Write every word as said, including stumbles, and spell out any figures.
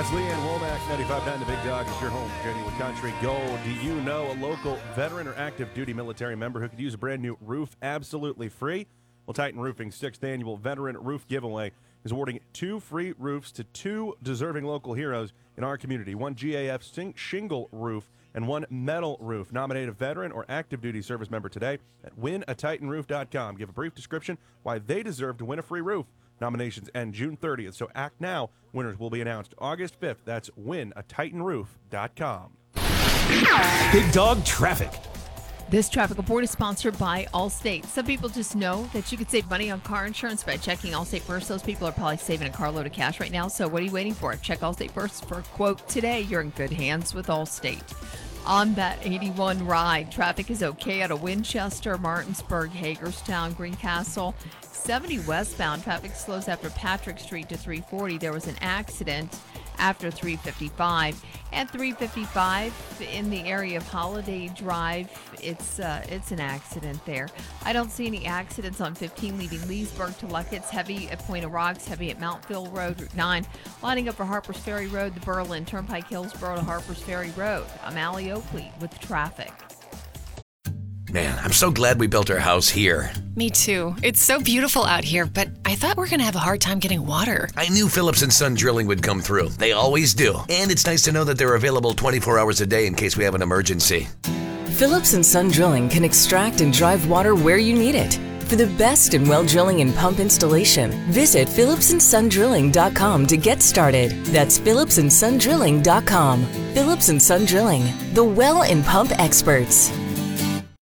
It's Leanne Womack, ninety-five point nine The Big Dog is your home for genuine country gold. Do you know a local veteran or active duty military member who could use a brand new roof absolutely free? Well, Titan Roofing's sixth annual Veteran Roof Giveaway is awarding two free roofs to two deserving local heroes in our community. One G A F shingle roof and one metal roof. Nominate a veteran or active duty service member today at win a titan roof dot com. Give a brief description why they deserve to win a free roof. Nominations end June thirtieth, so act now. Winners will be announced August fifth. That's win a titan roof dot com. Big Dog Traffic. This traffic report is sponsored by Allstate. Some people just know that you can save money on car insurance by checking Allstate first. Those people are probably saving a carload of cash right now, so what are you waiting for? Check Allstate first for a quote today. You're in good hands with Allstate. On that eighty-one ride, traffic is okay out of Winchester, Martinsburg, Hagerstown, Greencastle. seventy westbound, traffic slows after Patrick Street to three forty. There was an accident after three fifty-five. And three fifty-five in the area of Holiday Drive, it's uh, it's an accident there. I don't see any accidents on fifteen leaving Leesburg to Luckett's. Heavy at Point of Rocks, heavy at Mountville Road, Route nine. Lining up for Harpers Ferry Road, the Berlin Turnpike, Hillsborough to Harpers Ferry Road. I'm Allie Oakley with traffic. Man, I'm so glad we built our house here. Me too. It's so beautiful out here, but I thought we were going to have a hard time getting water. I knew Phillips and Son Drilling would come through. They always do. And it's nice to know that they're available twenty-four hours a day in case we have an emergency. Phillips and Son Drilling can extract and drive water where you need it. For the best in well drilling and pump installation, visit phillips and son drilling dot com to get started. That's phillips and son drilling dot com. Phillips and Son Drilling, the well and pump experts.